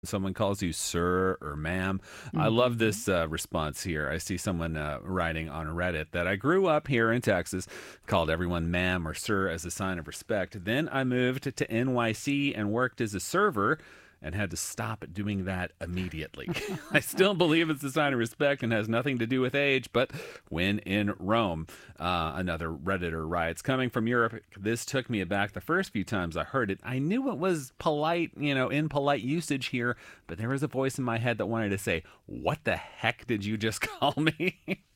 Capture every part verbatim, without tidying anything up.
Someone calls you sir or ma'am. I love Mhm. this uh, response here. I see someone uh, writing on Reddit that I grew up here in Texas, called everyone ma'am or sir as a sign of respect. Then I moved to N Y C and worked as a server and had to stop doing that immediately. I still believe it's a sign of respect and has nothing to do with age, but when in Rome. Uh, another Redditor writes, coming from Europe, this took me aback the first few times I heard it. I knew it was polite, you know, in polite usage here, but there was a voice in my head that wanted to say, what the heck did you just call me?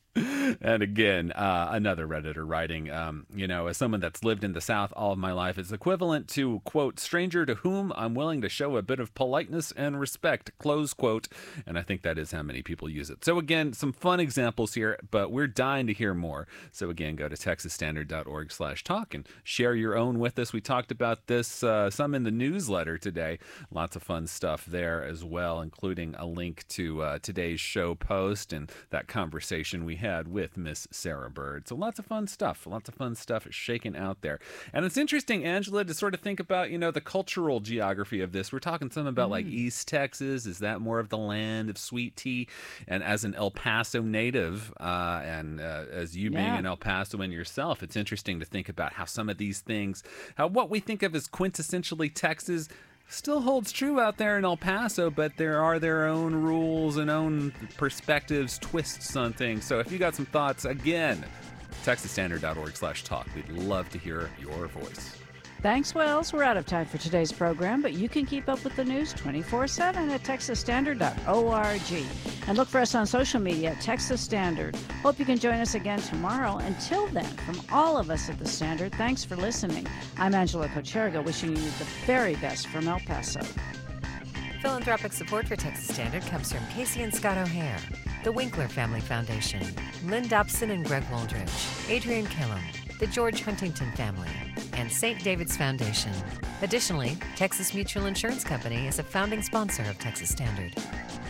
And again, uh, another Redditor writing, um, you know, as someone that's lived in the South all of my life, it's equivalent to, quote, stranger to whom I'm willing to show a bit of politeness and respect, close quote. And I think that is how many people use it. So again, some fun examples here, but we're dying to hear more. So again, go to texas standard dot org slash talk and share your own with us. We talked about this, uh, some in the newsletter today. Lots of fun stuff there as well, including a link to uh, today's show post and that conversation we had with Miss Sarah Bird. So lots of fun stuff, lots of fun stuff shaking out there. And it's interesting, Angela, to sort of think about, you know, the cultural geography of this. We're talking some about like Mm. East Texas. Is that more of the land of sweet tea? And as an El Paso native, uh, and uh, as you being Yeah. an El Pasoan yourself, it's interesting to think about how some of these things, how what we think of as quintessentially Texas still holds true out there in El Paso, but there are their own rules and own perspectives, twists on things. So if you got some thoughts, again, texas standard dot org slash talk. We'd love to hear your voice. Thanks, Wells. We're out of time for today's program, but you can keep up with the news twenty-four seven at texas standard dot org. And look for us on social media at Texas Standard. Hope you can join us again tomorrow. Until then, from all of us at the Standard, thanks for listening. I'm Angela Kocherga, wishing you the very best from El Paso. Philanthropic support for Texas Standard comes from Casey and Scott O'Hare, the Winkler Family Foundation, Lynn Dobson and Greg Waldridge, Adrian Killam, the George Huntington family, and Saint David's Foundation. Additionally, Texas Mutual Insurance Company is a founding sponsor of Texas Standard.